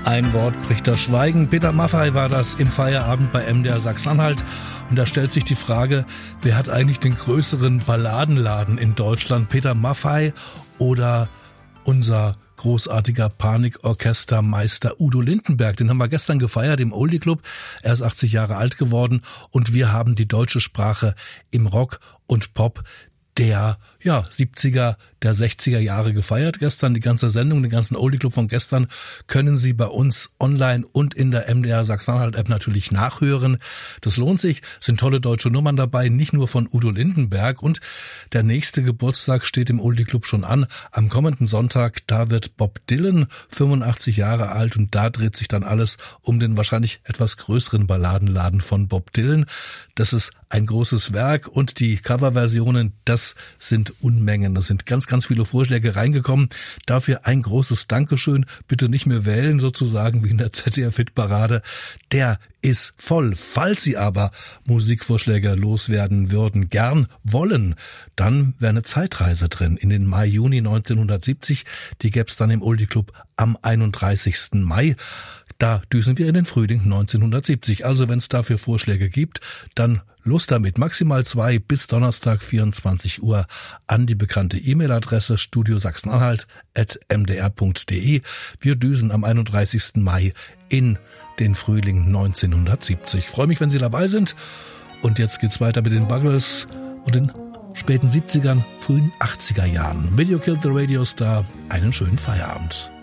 Ein Wort bricht das Schweigen. Peter Maffay war das im Feierabend bei MDR Sachsen-Anhalt. Und da stellt sich die Frage, wer hat eigentlich den größeren Balladenladen in Deutschland? Peter Maffay oder unser großartiger Panikorchestermeister Udo Lindenberg? Den haben wir gestern gefeiert im Oldie Club. Er ist 80 Jahre alt geworden und wir haben die deutsche Sprache im Rock und Pop der 70er, der 60er Jahre gefeiert. Gestern die ganze Sendung, den ganzen Oldie Club von gestern können Sie bei uns online und in der MDR Sachsen-Anhalt App natürlich nachhören. Das lohnt sich, sind tolle deutsche Nummern dabei, nicht nur von Udo Lindenberg. Und der nächste Geburtstag steht im Oldie Club schon an. Am kommenden Sonntag, da wird Bob Dylan 85 Jahre alt und da dreht sich dann alles um den wahrscheinlich etwas größeren Balladenladen von Bob Dylan. Das ist ein großes Werk und die Coverversionen, das sind Unmengen. Das sind ganz, ganz viele Vorschläge reingekommen. Dafür ein großes Dankeschön. Bitte nicht mehr wählen, sozusagen wie in der ZDF-Hitparade. Der ist voll. Falls Sie aber Musikvorschläge loswerden würden, gern wollen, dann wäre eine Zeitreise drin in den Mai, Juni 1970. Die gäbe es dann im Oldie Club am 31. Mai. Da düsen wir in den Frühling 1970. Also wenn es dafür Vorschläge gibt, dann los damit. Maximal 2 bis Donnerstag 24 Uhr an die bekannte E-Mail-Adresse studiosachsenanhalt@mdr.de. Wir düsen am 31. Mai in den Frühling 1970. Ich freue mich, wenn Sie dabei sind. Und jetzt geht's weiter mit den Buggles und den späten 70ern, frühen 80er Jahren. Video Killed the Radio Star. Einen schönen Feierabend.